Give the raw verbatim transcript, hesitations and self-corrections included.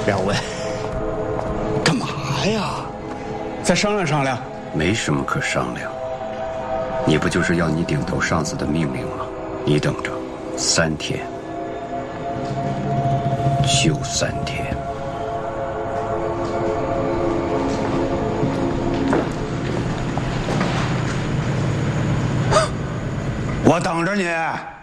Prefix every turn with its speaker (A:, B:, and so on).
A: 两位，干嘛呀？再商量商量。
B: 没什么可商量。你不就是要你顶头上司的命令吗？你等着，三天，就三天。我等着你。